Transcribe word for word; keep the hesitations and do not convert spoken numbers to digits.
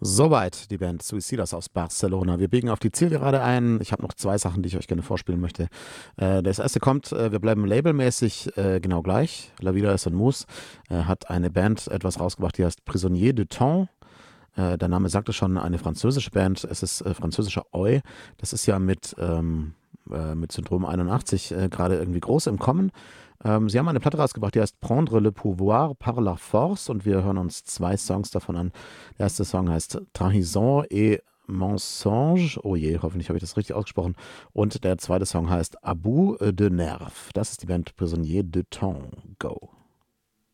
Soweit die Band Suicidas aus Barcelona. Wir biegen auf die Zielgerade ein. Ich habe noch zwei Sachen, die ich euch gerne vorspielen möchte. Äh, das erste kommt, äh, wir bleiben labelmäßig äh, genau gleich. La Vida es un Mus äh, hat eine Band etwas rausgebracht, die heißt Prisonnier du Temps. Äh, der Name sagt es schon, eine französische Band. Es ist äh, französischer Oi. Das ist ja mit, ähm, äh, mit Syndrom einundachtzig äh, gerade irgendwie groß im Kommen. Ähm, sie haben eine Platte rausgebracht, die heißt Prendre le pouvoir par la force und wir hören uns zwei Songs davon an. Der erste Song heißt Trahison et Mensonge. Oh je, hoffentlich habe ich das richtig ausgesprochen. Und der zweite Song heißt À bout de nerfs. Das ist die Band Prisonnier de Temps. Go.